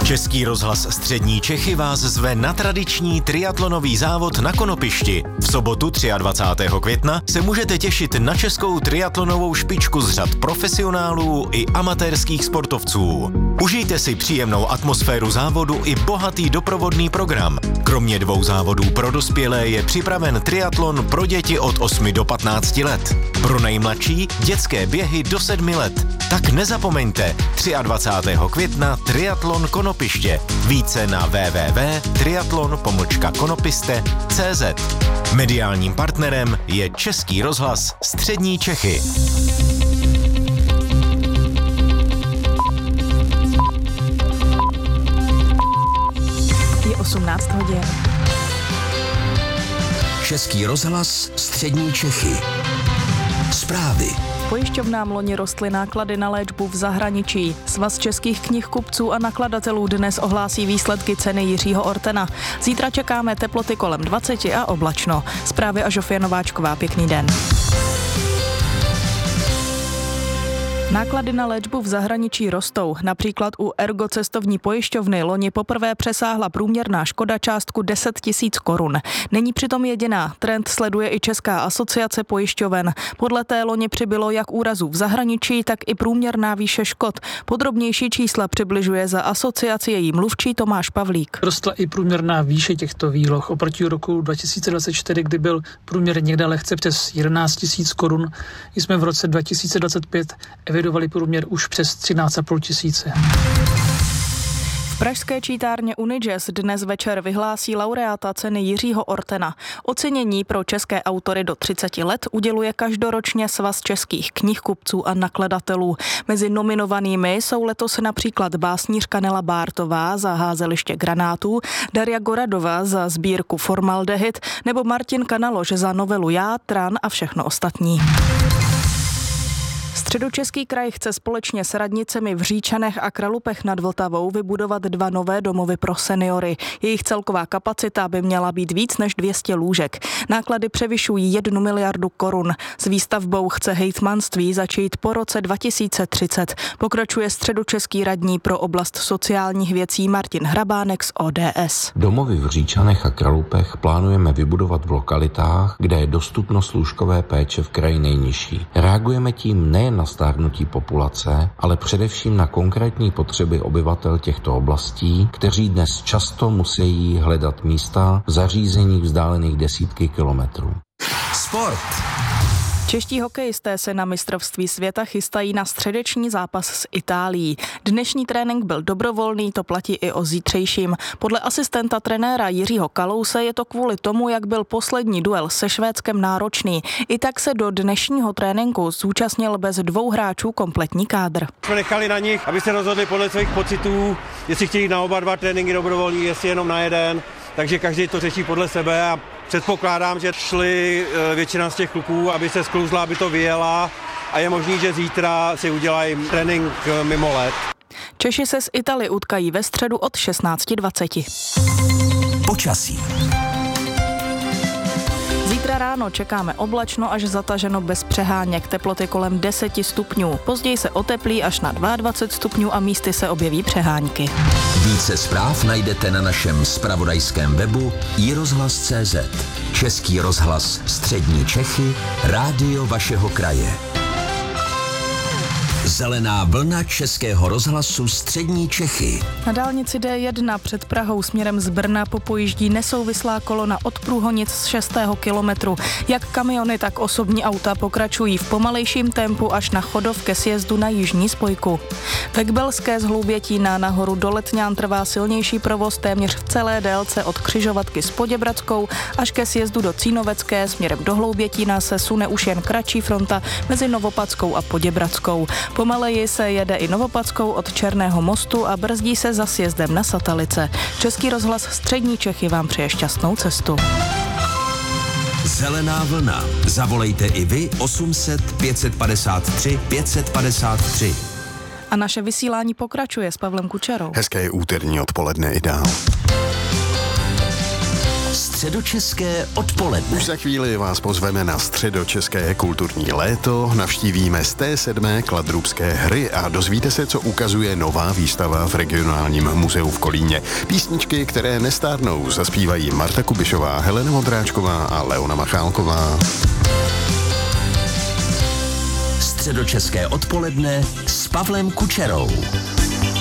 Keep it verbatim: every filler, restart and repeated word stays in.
Český rozhlas Střední Čechy vás zve na tradiční triatlonový závod na Konopišti. V sobotu dvacátého třetího května se můžete těšit na českou triatlonovou špičku z řad profesionálů i amatérských sportovců. Užijte si příjemnou atmosféru závodu i bohatý doprovodný program. Kromě dvou závodů pro dospělé je připraven triatlon pro děti od osmi do patnácti let. Pro nejmladší dětské běhy do sedmi let. Tak nezapomeňte, dvacátého třetího května triatlon Konopiště. Více na w w w tečka triatlon pomlčka konopiste tečka cé zet. Mediálním partnerem je Český rozhlas Střední Čechy. Je osmnáct hodin. Český rozhlas Střední Čechy. Zprávy. Pojišťovnám loni rostly náklady na léčbu v zahraničí. Svaz českých knihkupců a nakladatelů dnes ohlásí výsledky ceny Jiřího Ortena. Zítra čekáme teploty kolem dvacet a oblačno. Zprávy a Žofie Nováčková, pěkný den. Náklady na léčbu v zahraničí rostou. Například u Ergo cestovní pojišťovny loni poprvé přesáhla průměrná škoda částku deset tisíc korun. Není přitom jediná. Trend sleduje i Česká asociace pojišťoven. Podle té loni přibylo jak úrazů v zahraničí, tak i průměrná výše škod. Podrobnější čísla přibližuje za asociaci její mluvčí Tomáš Pavlík. Rostla i průměrná výše těchto výloh. Oproti roku dva tisíce dvacet čtyři, kdy byl průměr někde lehce přes jedenáct tisíc korun, jsme v roce dva tisíce dvacet pět evidovali průměr už přes třináct a půl tisíce. V pražské čítárně Unijazz dnes večer vyhlásí laureáta ceny Jiřího Ortena. Ocenění pro české autory do třiceti let uděluje každoročně Svaz českých knihkupců a nakladatelů. Mezi nominovanými jsou letos například básnířka Nela Bártová za Házeliště granátů, Daria Goradová za sbírku Formaldehyd nebo Martin Kanaloš za novelu Já, Tran a všechno ostatní. Středočeský kraj chce společně s radnicemi v Říčanech a Kralupech nad Vltavou vybudovat dva nové domovy pro seniory. Jejich celková kapacita by měla být víc než dvě stě lůžek. Náklady převyšují jednu miliardu korun. S výstavbou chce hejtmanství začít po roce dva tisíce třicet. Pokračuje středočeský radní pro oblast sociálních věcí Martin Hrabánek z O D S. Domovy v Říčanech a Kralupech plánujeme vybudovat v lokalitách, kde je dostupnost lůžkové péče v kraji nejnižší. Reagujeme tím nejen na stárnutí populace, ale především na konkrétní potřeby obyvatel těchto oblastí, kteří dnes často musí hledat místa v zařízeních vzdálených desítky kilometrů. Sport. Čeští hokejisté se na mistrovství světa chystají na středeční zápas s Itálií. Dnešní trénink byl dobrovolný, to platí i o zítřejším. Podle asistenta trenéra Jiřího Kalouse je to kvůli tomu, jak byl poslední duel se Švédskem náročný. I tak se do dnešního tréninku zúčastnil bez dvou hráčů kompletní kádr. Jsme nechali na nich, aby se rozhodli podle svých pocitů, jestli chtějí na oba dva tréninky dobrovolný, jestli jenom na jeden. Takže každý to řeší podle sebe a předpokládám, že šli většina z těch kluků, aby se sklouzla, aby to vyjela a je možný, že zítra si udělají trénink mimo let. Češi se s Italy utkají ve středu od šestnáct dvacet. Počasí. Zítra ráno čekáme oblačno až zataženo bez přeháněk, teploty kolem deset stupňů. Později se oteplí až na dvacet dva stupňů a místy se objeví přehánky. Více zpráv najdete na našem zpravodajském webu i rozhlas tečka cé zet. Český rozhlas Střední Čechy, rádio vašeho kraje. Zelená vlna Českého rozhlasu Střední Čechy. Na dálnici D jedna před Prahou směrem z Brna popojíždí nesouvislá kolona od Průhonic z šestého kilometru. Jak kamiony, tak osobní auta pokračují v pomalejším tempu až na Chodov ke sjezdu na jižní spojku. Ve Kbelské z Hloubětína nahoru do Letňán trvá silnější provoz téměř v celé délce od křižovatky s Poděbradskou až ke sjezdu do Cínovecké. Směrem do Hloubětína se sune už jen kratší fronta mezi Novopadskou a Poděbradskou. Pomaleji se jede i Novopadskou od Černého mostu a brzdí se za sjezdem na Satalice. Český rozhlas Střední Čechy vám přeje šťastnou cestu. Zelená vlna. Zavolejte i vy osm set pět padesát tři pět padesát tři. A naše vysílání pokračuje s Pavlem Kučerou. Hezké úterní odpoledne i dál. Středočeské odpoledne. Už za chvíli vás pozveme na středočeské kulturní léto, navštívíme z té sedmé Kladrubské hry a dozvíte se, co ukazuje nová výstava v regionálním muzeu v Kolíně. Písničky, které nestárnou, zaspívají Marta Kubišová, Helena Modráčková a Leona Machálková. Středočeské odpoledne s Pavlem Kučerou.